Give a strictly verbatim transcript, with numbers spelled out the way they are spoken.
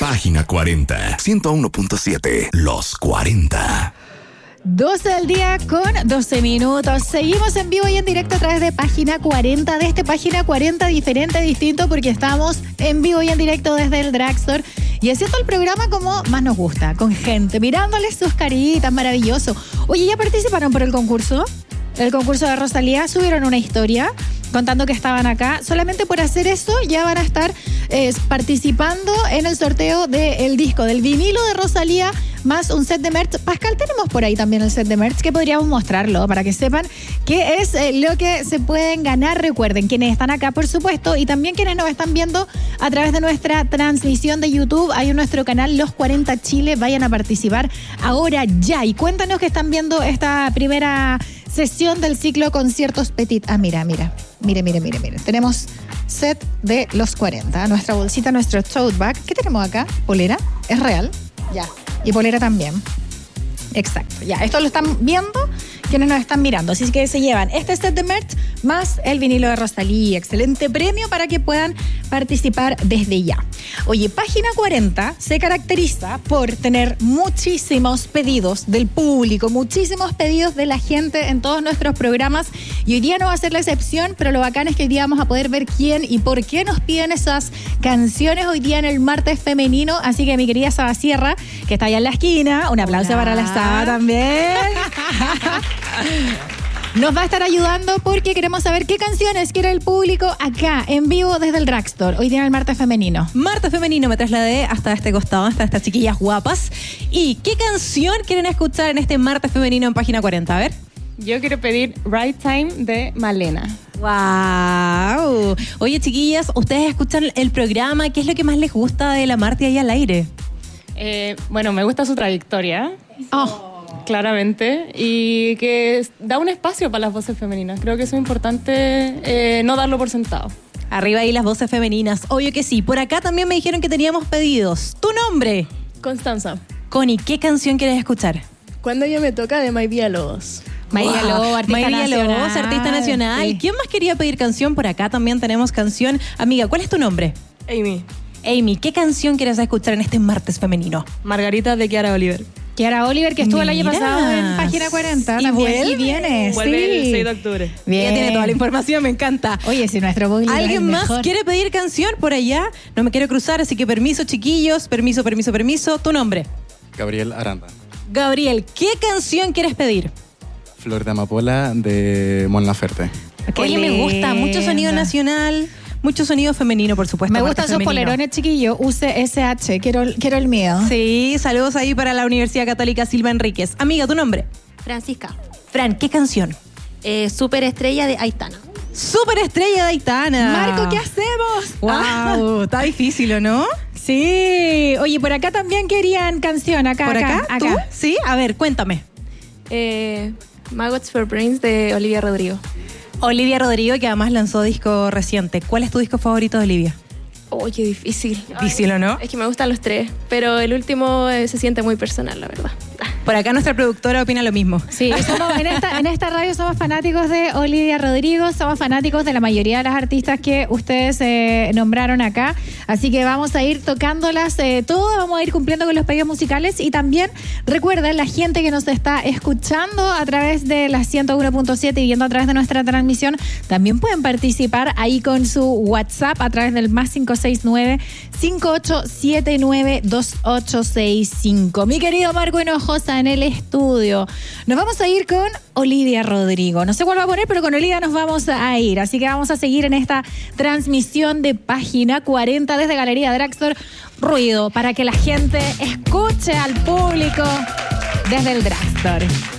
Página cuarenta, ciento uno punto siete, Los cuarenta. doce del día con doce minutos. Seguimos en vivo y en directo a través de Página cuarenta, de este Página cuarenta diferente, distinto, porque estamos en vivo y en directo desde el Dragstore y haciendo el programa como más nos gusta, con gente, mirándoles sus caritas, maravilloso. Oye, ¿ya participaron por el concurso? El concurso de Rosalía, subieron una historia contando que estaban acá. Solamente por hacer eso ya van a estar eh, participando en el sorteo del disco, del vinilo de Rosalía, más un set de merch. Pascal, tenemos por ahí también el set de merch que podríamos mostrarlo para que sepan qué es eh, lo que se pueden ganar. Recuerden, quienes están acá, por supuesto, y también quienes nos están viendo a través de nuestra transmisión de YouTube. Hay en nuestro canal Los cuarenta Chile. Vayan a participar ahora ya. Y cuéntanos que están viendo esta primera sesión del ciclo Conciertos Petit. Ah, mira, mira. Mire, mire, mire, mire. Tenemos set de Los cuarenta. Nuestra bolsita, nuestro tote bag. ¿Qué tenemos acá? ¿Polera? ¿Es real? Ya. Y polera también. Exacto. Ya, esto lo están viendo quienes nos están mirando. Así que se llevan este set de merch más el vinilo de Rosalía. Excelente premio para que puedan participar desde ya. Oye, Página cuarenta se caracteriza por tener muchísimos pedidos del público, muchísimos pedidos de la gente en todos nuestros programas. Y hoy día no va a ser la excepción, pero lo bacán es que hoy día vamos a poder ver quién y por qué nos piden esas canciones hoy día en el martes femenino. Así que mi querida Saba Sierra, que está allá en la esquina, un aplauso Hola. Para la Saba también. Nos va a estar ayudando porque queremos saber qué canciones quiere el público acá, en vivo desde el Dragstore. Hoy día el martes femenino. Martes femenino, me trasladé hasta este costado, hasta estas chiquillas guapas. ¿Y qué canción quieren escuchar en este martes femenino en Página cuarenta? A ver. Yo quiero pedir Right Time de Malena. ¡Wow! Oye, chiquillas, ustedes escuchan el programa. ¿Qué es lo que más les gusta de la Marti ahí al aire? Eh, bueno, me gusta su trayectoria. Oh. Claramente, y que da un espacio para las voces femeninas. Creo que eso es importante, eh, no darlo por sentado. Arriba ahí las voces femeninas, obvio que sí. Por acá también me dijeron que teníamos pedidos. ¿Tu nombre? Constanza. Connie, ¿qué canción quieres escuchar? Cuando ella me toca, de Maybia Lobos. Maybia wow. Lobos, artista Maybia nacional. Lobos, artista nacional. Sí. ¿Quién más quería pedir canción? Por acá también tenemos canción. Amiga, ¿cuál es tu nombre? Amy. Amy, ¿qué canción quieres escuchar en este martes femenino? Margarita de Kiara Oliver. Kiara Oliver, que estuvo Mira. el año pasado en Página cuarenta. ¿Y vuelve? Y viene, Vuelve sí. el seis de octubre. Bien. Ella tiene toda la información, me encanta. Oye, si nuestro público ¿Alguien más mejor. quiere pedir canción por allá? No me quiero cruzar, así que permiso, chiquillos. Permiso, permiso, permiso. ¿Tu nombre? Gabriel Aranda. Gabriel, ¿qué canción quieres pedir? Flor de Amapola de Mon Laferte. Oye, me gusta. Mucho sonido nacional. Mucho sonido femenino, por supuesto. Me gustan sus polerones, chiquillo. U C S H. Quiero, quiero el mío. Sí, saludos ahí para la Universidad Católica Silva Enríquez. Amiga, ¿tu nombre? Francisca. Fran, ¿qué canción? Eh, Superestrella de Aitana. Superestrella de Aitana. Marco, ¿qué hacemos? Wow, ah. Está difícil, ¿o no? Sí. Oye, por acá también querían canción. Acá, ¿Por acá, acá? acá. ¿Tú? Sí, a ver, cuéntame. Eh, Maggots for Brains de Olivia Rodrigo. Olivia Rodrigo, que además lanzó disco reciente. ¿Cuál es tu disco favorito de Olivia? Oh, qué difícil. Difícil, ¿o no? Es que me gustan los tres, pero el último eh, se siente muy personal, la verdad. Por acá nuestra productora opina lo mismo. Sí, somos, en, esta, en esta radio somos fanáticos de Olivia Rodrigo, somos fanáticos de la mayoría de las artistas que ustedes eh, nombraron acá, así que vamos a ir tocándolas eh, todas, vamos a ir cumpliendo con los pedidos musicales y también recuerden, la gente que nos está escuchando a través de la ciento uno punto siete y viendo a través de nuestra transmisión, también pueden participar ahí con su WhatsApp a través del más cinco seis nueve, cinco ocho siete nueve, dos ocho seis cinco. Mi querido Marco Hinojosa en el estudio. Nos vamos a ir con Olivia Rodrigo. No sé cuál va a poner, pero con Olivia nos vamos a ir. Así que vamos a seguir en esta transmisión de Página cuarenta desde Galería Dragstore. Ruido para que la gente escuche al público desde el Dragstore.